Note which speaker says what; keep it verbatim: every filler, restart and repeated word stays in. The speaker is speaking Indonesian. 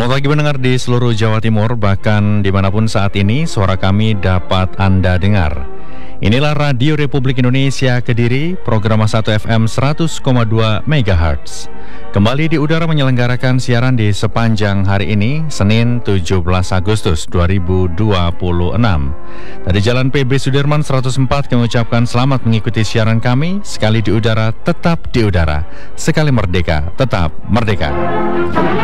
Speaker 1: Selamat pagi pendengar di seluruh Jawa Timur, bahkan dimanapun saat ini suara kami dapat Anda dengar. Inilah Radio Republik Indonesia Kediri, program satu F M seratus koma dua megahertz. Kembali di udara menyelenggarakan siaran di sepanjang hari ini, Senin tujuh belas Agustus dua ribu dua puluh enam. Dari Jalan P B Sudirman seratus empat kami ucapkan selamat mengikuti siaran kami. Sekali di udara, tetap di udara. Sekali merdeka, tetap merdeka.